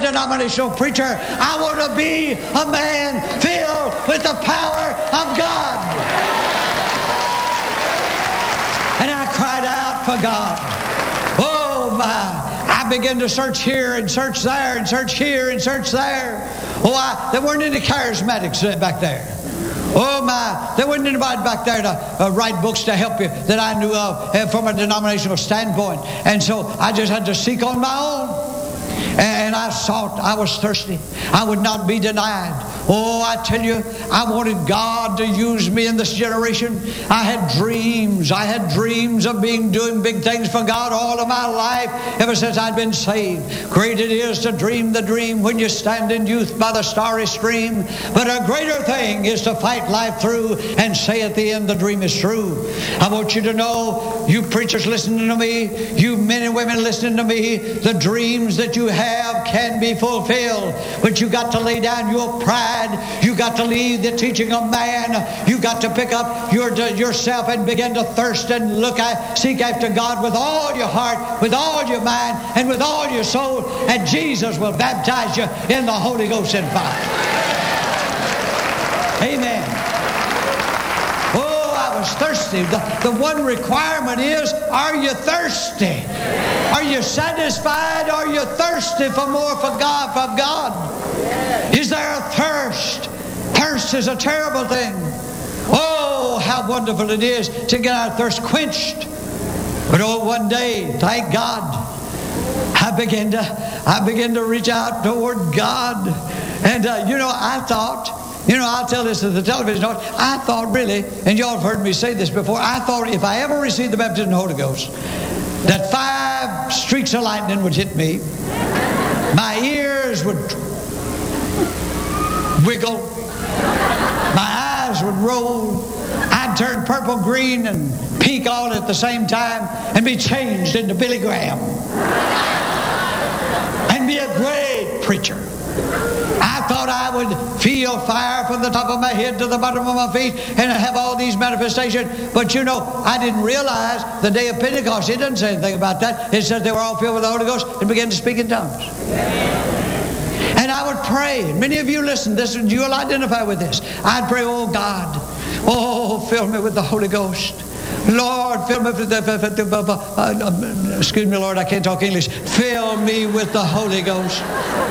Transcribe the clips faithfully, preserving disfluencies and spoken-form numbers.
denominational preacher. I want to be a man filled with the power of God. And I cried out for God. Oh my. I began to search here and search there and search here and search there. Oh, I, there weren't any charismatics back there. Oh my, there wasn't anybody back there to uh, write books to help you that I knew of uh, from a denominational standpoint. And so I just had to seek on my own. And I sought, I was thirsty. I would not be denied. Oh, I tell you, I wanted God to use me in this generation. I had dreams. I had dreams of being doing big things for God all of my life, ever since I'd been saved. Great it is to dream the dream when you stand in youth by the starry stream. But a greater thing is to fight life through and say at the end the dream is true. I want you to know, you preachers listening to me, you men and women listening to me, the dreams that you have can be fulfilled. But you got to lay down your pride. You got to leave the teaching of man. You got to pick up your yourself and begin to thirst and look at, seek after God with all your heart, with all your mind, and with all your soul. And Jesus will baptize you in the Holy Ghost and fire. Amen. Oh, I was thirsty. The, the one requirement is, are you thirsty? Are you satisfied? Are you thirsty for more for God, from God? Is there a thirst? Thirst is a terrible thing. Oh, how wonderful it is to get our thirst quenched. But oh, one day, thank God, I began to, I began to reach out toward God. And uh, you know, I thought, you know, I'll tell this to the television audience, I thought really, and y'all have heard me say this before, I thought if I ever received the baptism of the Holy Ghost, that five streaks of lightning would hit me, my ears would wiggle, my eyes would roll, I'd turn purple, green, and pink all at the same time and be changed into Billy Graham and be a great preacher. I thought I would feel fire from the top of my head to the bottom of my feet and have all these manifestations. But you know, I didn't realize the day of Pentecost, it doesn't say anything about that. It says they were all filled with the Holy Ghost and began to speak in tongues. And I would pray, and many of you listen, this, you'll identify with this. I'd pray, oh God, oh, fill me with the Holy Ghost. Lord, fill me with the, uh, excuse me, Lord, I can't talk English. Fill me with the Holy Ghost.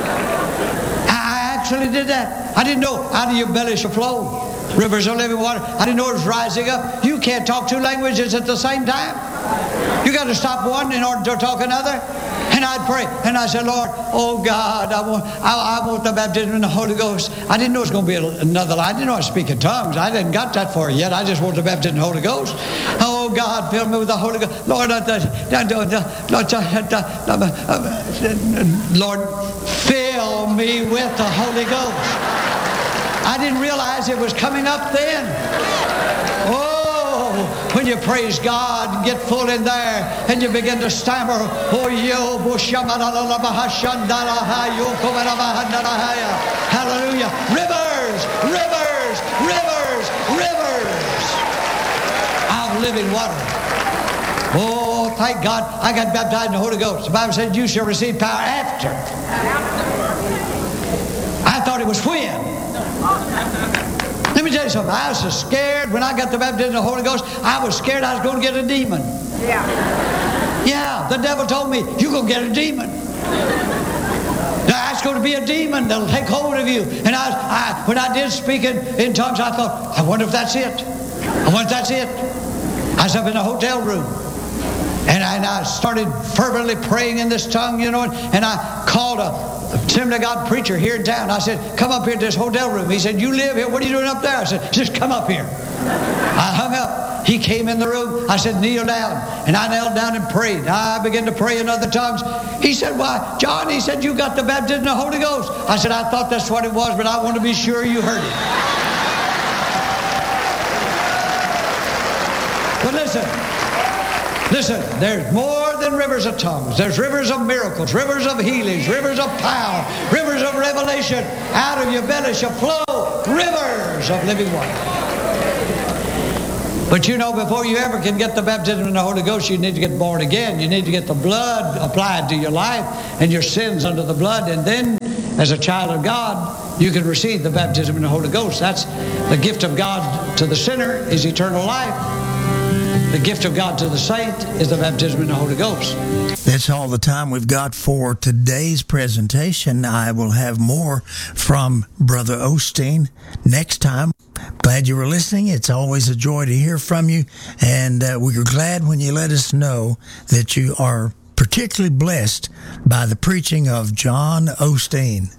I actually did that. I didn't know out of your belly shall flow rivers of living water. I didn't know it was rising up. You can't talk two languages at the same time. You got to stop one in order to talk another. And I'd pray, and I said, Lord, oh God, I want, I, I want the baptism in the Holy Ghost. I didn't know it was going to be another line. I didn't know I was speaking tongues. I didn't got that far yet. I just want the baptism in the Holy Ghost. Oh God, fill me with the Holy Ghost. Lord, uh, Lord, fill me with the Holy Ghost. I didn't realize it was coming up then. Oh, when you praise God and get full in there and you begin to stammer, oh, yo, hallelujah, rivers, rivers, rivers, rivers of living water. Oh, thank God, I got baptized in the Holy Ghost. The Bible said you shall receive power after. I thought it was when. Let me tell you something. I was so scared when I got the baptism of the Holy Ghost. I was scared I was going to get a demon. Yeah. Yeah, the devil told me, you're going to get a demon. That's going to be a demon that'll take hold of you. And I, I when I did speak in, in tongues, I thought, I wonder if that's it. I wonder if that's it. I was up in a hotel room. And I, and I started fervently praying in this tongue, you know, and, and I called a Assembly of God preacher here in town. I said, come up here to this hotel room. He said, you live here. What are you doing up there? I said, just come up here. I hung up. He came in the room. I said, kneel down. And I knelt down and prayed. I began to pray in other tongues. He said, why, John, he said, you got the baptism of the Holy Ghost. I said, I thought that's what it was, but I want to be sure you heard it. But listen. Listen, there's more than rivers of tongues. There's rivers of miracles, rivers of healings, rivers of power, rivers of revelation. Out of your belly shall flow rivers of living water. But you know, before you ever can get the baptism in the Holy Ghost, you need to get born again. You need to get the blood applied to your life and your sins under the blood. And then As a child of God, you can receive the baptism in the Holy Ghost. That's the gift of God to the sinner is eternal life. The gift of God to the saint is the baptism in the Holy Ghost. That's all the time we've got for today's presentation. I will have more from Brother Osteen next time. Glad you were listening. It's always a joy to hear from you, and uh, we're glad when you let us know that you are particularly blessed by the preaching of John Osteen.